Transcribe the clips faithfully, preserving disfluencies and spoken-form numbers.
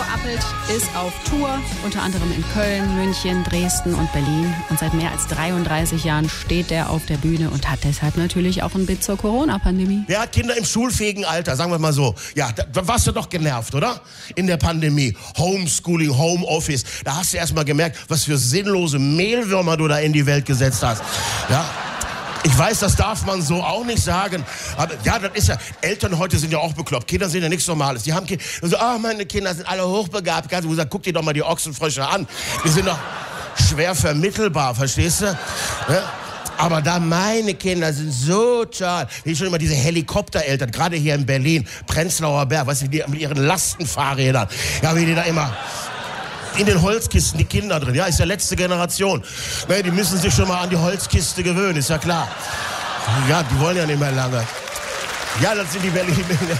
Appelt ist auf Tour, unter anderem in Köln, München, Dresden und Berlin. Und seit mehr als dreiunddreißig Jahren steht er auf der Bühne und hat deshalb natürlich auch ein Bit zur Corona-Pandemie. Der hat Kinder im schulfähigen Alter, sagen wir mal so. Ja, da, da warst du doch genervt, oder? In der Pandemie. Homeschooling, Homeoffice. Da hast du erst mal gemerkt, was für sinnlose Mehlwürmer du da in die Welt gesetzt hast. Ja. Ich weiß, das darf man so auch nicht sagen. Aber ja, das ist ja, Eltern heute sind ja auch bekloppt. Kinder sind ja nichts Normales. Die haben Kinder, so, ah, meine Kinder sind alle hochbegabt. Ganz gesagt, guck dir doch mal die Ochsenfrösche an. Die sind doch schwer vermittelbar, verstehst du? Ja? Aber da meine Kinder sind so toll. Wie schon immer diese Helikoptereltern, gerade hier in Berlin, Prenzlauer Berg, weißt du, die mit ihren Lastenfahrrädern. Ja, wie die da immer... In den Holzkisten, die Kinder drin. Ja, ist ja letzte Generation. Ne, die müssen sich schon mal an die Holzkiste gewöhnen, ist ja klar. Ja, die wollen ja nicht mehr lange. Ja, das sind die Berliner.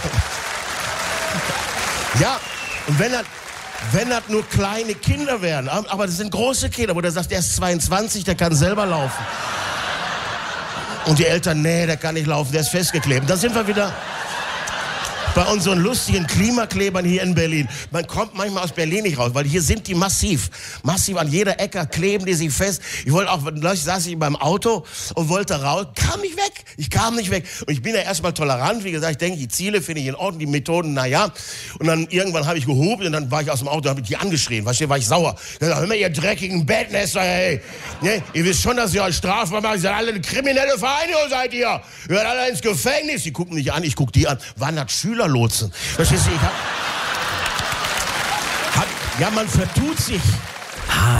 Ja, und wenn das, wenn das nur kleine Kinder wären, aber das sind große Kinder, wo der sagt, der ist zweiundzwanzig, der kann selber laufen. Und die Eltern, nee, der kann nicht laufen, der ist festgeklebt. Da sind wir wieder... bei unseren lustigen Klimaklebern hier in Berlin. Man kommt manchmal aus Berlin nicht raus, weil hier sind die massiv. Massiv an jeder Ecke kleben die sich fest. Ich wollte auch, neulich saß ich beim Auto und wollte raus, kam nicht weg. Ich kam nicht weg. Und ich bin ja erstmal tolerant, wie gesagt, ich denke, die Ziele finde ich in Ordnung, die Methoden, naja. Und dann irgendwann habe ich gehoben und dann war ich aus dem Auto, habe ich die angeschrien, weißt du, war ich sauer. Ich sag, hör mal, ihr dreckigen Bettnässer, ey. Ne, ihr wisst schon, dass ihr euch strafbar macht. Ihr seid alle eine kriminelle Vereinigung, seid ihr. Ihr werdet alle ins Gefängnis. Die gucken mich an, ich guck die an. Waren das Schüler? Lotsen. Verstehst du? Ich hab, hab, ja, man vertut sich. H